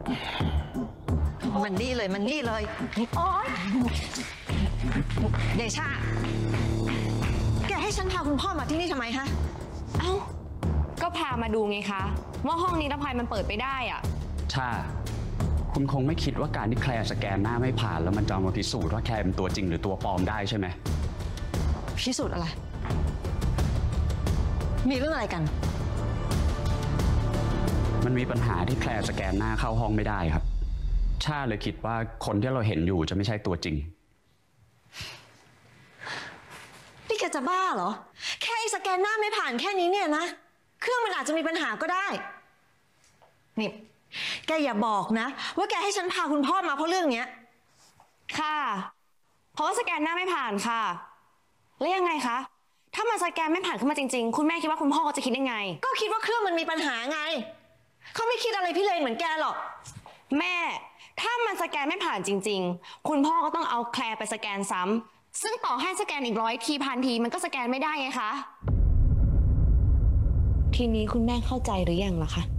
มันนี่เลยมันนี่เลยโอ๊ยเดชาแกให้ฉันพาคุณพ่อมาที่นี่ทำไมฮะเอ้าก็พามาดูไงคะว่าห้องนิรภัยมันเปิดไปได้อ่ะชาคุณคงไม่คิดว่าการที่แคลร์สแกนหน้าไม่ผ่านแล้วมันจะเอามาพิสูจน์ว่าแคลร์เป็นตัวจริงหรือตัวปลอมได้ใช่ไหมพิสูจน์อะไรมีเรื่องอะไรกันมันมีปัญหาที่แคลร์สแกนหน้าเข้าห้องไม่ได้ครับชาเลยคิดว่าคนที่เราเห็นอยู่จะไม่ใช่ตัวจริงนี่แกจะบ้าเหรอแค่สแกนหน้าไม่ผ่านแค่นี้เนี่ยนะเครื่องมันอาจจะมีปัญหาก็ได้นี่แกอย่าบอกนะว่าแกให้ฉันพาคุณพ่อมาเพราะเรื่องเนี้ยค่ะเพราะว่าสแกนหน้าไม่ผ่านค่ะแล้วยังไงคะถ้ามันสแกนไม่ผ่านขึ้นมาจริงๆคุณแม่คิดว่าคุณพ่อจะคิดยังไงก็คิดว่าเครื่องมันมีปัญหาไงเขาไม่คิดอะไรพี่เลนเหมือนแกหรอกแม่ถ้ามันสแกนไม่ผ่านจริงๆคุณพ่อก็ต้องเอาแคลร์ไปสแกนซ้ำซึ่งต่อให้สแกนอีก100 ทีพันทีมันก็สแกนไม่ได้ไงคะทีนี้คุณแม่เข้าใจหรือยังล่ะคะ